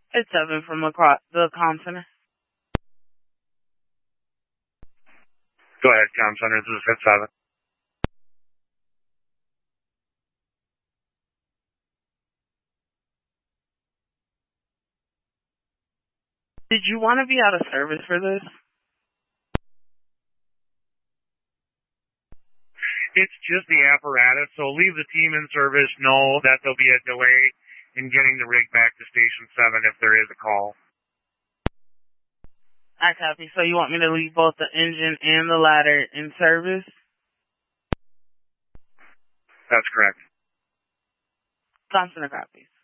It's Evan from the comm center. Go ahead, comm center. This is Hit 7. Did you want to be out of service for this? It's just the apparatus, so leave the team in service. Know that there'll be a delay in getting the rig back to Station 7 if there is a call. I copy. So you want me to leave both the engine and the ladder in service? That's correct. Comm center copies.